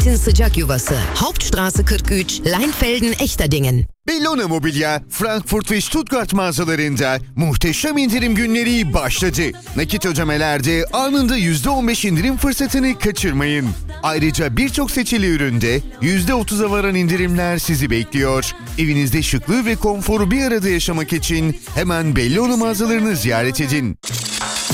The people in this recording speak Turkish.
Sıcak yuvası. Hauptstraße 43, Leinfelden-Echterdingen. Bellona Mobilya, Frankfurt ve Stuttgart mağazalarında muhteşem indirim günleri başladı. Nakit ödemelerde anında %15 indirim fırsatını kaçırmayın. Ayrıca birçok seçili üründe %30'a varan indirimler sizi bekliyor. Evinizde şıklığı ve konforu bir arada yaşamak için hemen Bellona mağazalarını ziyaret edin.